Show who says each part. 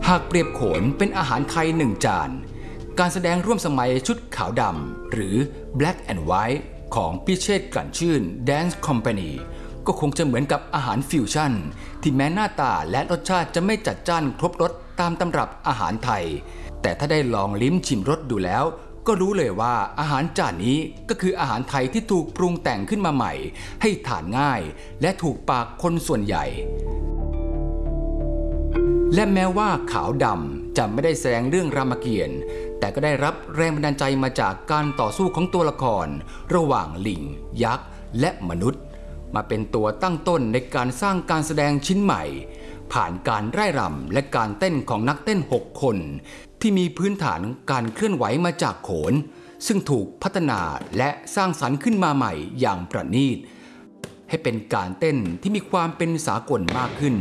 Speaker 1: หากเปรียบโขนเป็นอาหารไทย1 จานการแสดงร่วมสมัยชุดขาวดำหรือ Black and White ของพิเชษฐ์ กลั่นชื่น Dance Company ก็คงจะเหมือนกับอาหารฟิวชั่นที่แม้หน้าตาและรสชาติจะไม่จัดจ้านครบรสตามตำรับอาหารไทยแต่ถ้าได้ลองลิ้มชิมรสดูแล้วก็รู้เลยว่าอาหารจานนี้ก็คืออาหารไทยที่ถูกปรุงแต่งขึ้นมาใหม่ให้ทานง่ายและถูกปากคนส่วนใหญ่และแม้ว่าขาวดำจะไม่ได้แสดงเรื่องรามเกียรติ์แต่ก็ได้รับแรงบันดาลใจมาจากการต่อสู้ของตัวละครระหว่างลิงยักษ์และมนุษย์มาเป็นตัวตั้งต้นในการสร้างการแสดงชิ้นใหม่ผ่านการร่ายรำและการเต้นของนักเต้น6 คนที่มีพื้นฐานการเคลื่อนไหวมาจากโขนซึ่งถูกพัฒนาและสร้างสรรค์ขึ้นมาใหม่อย่างประณีตให้เป็นการเต้นที่มีความเป็นสากลมากขึ้น